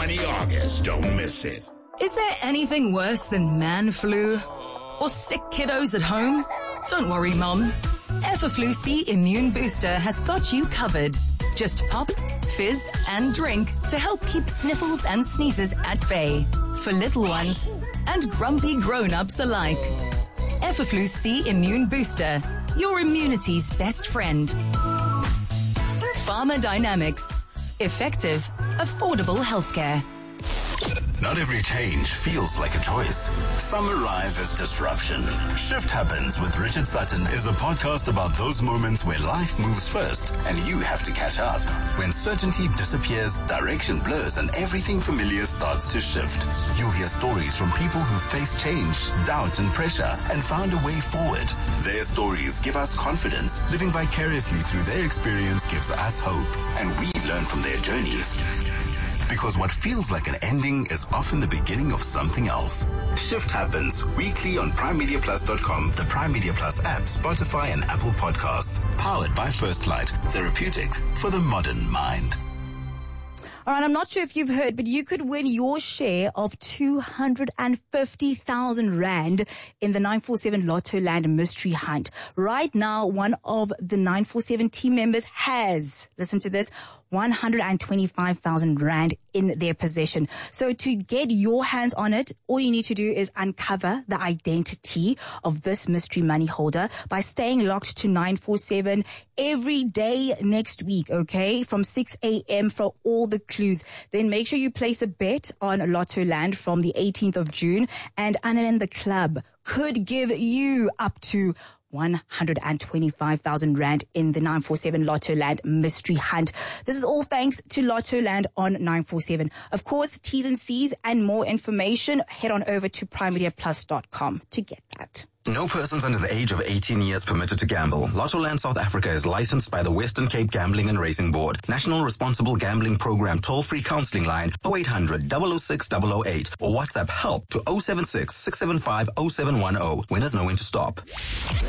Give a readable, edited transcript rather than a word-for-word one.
20 August. Don't miss it. Is there anything worse than man flu? Or sick kiddos at home? Don't worry, Mom. Everflu C Immune Booster has got you covered. Just pop, fizz, and drink to help keep sniffles and sneezes at bay. For little ones and grumpy grown-ups alike. Everflu C Immune Booster. Your immunity's best friend. Pharma Dynamics. Effective, affordable healthcare. Not every change feels like a choice. Some arrive as disruption. Shift Happens with Richard Sutton is a podcast about those moments where life moves first and you have to catch up. When certainty disappears, direction blurs, and everything familiar starts to shift. You'll hear stories from people who faced change, doubt, and pressure and found a way forward. Their stories give us confidence. Living vicariously through their experience gives us hope, and we learn from their journeys. Because what feels like an ending is often the beginning of something else. Shift Happens weekly on PrimeMediaPlus.com, the Prime Media Plus app, Spotify, and Apple Podcasts. Powered by First Light, therapeutics for the modern mind. All right, I'm not sure if you've heard, but you could win your share of 250,000 Rand in the 947 Lotto Land Mystery Hunt. Right now, one of the 947 team members has, listen to this, 125,000 Rand in their possession. So to get your hands on it, all you need to do is uncover the identity of this mystery money holder by staying locked to 947 every day next week, okay? From 6 a.m. for all the clues. Then make sure you place a bet on Lotto Land from the 18th of June, and Anand the Club could give you up to 125,000 Rand in the 947 Lotto Land Mystery Hunt. This is all thanks to Lotto Land on 947. Of course, T's and C's and more information, head on over to PrimeMediaPlus.com to get that. No persons under the age of 18 years permitted to gamble. Lottoland South Africa is licensed by the Western Cape Gambling and Racing Board. National Responsible Gambling Program toll-free counseling line 0800 006 008 or WhatsApp help to 076 675 0710. Winners know when to stop.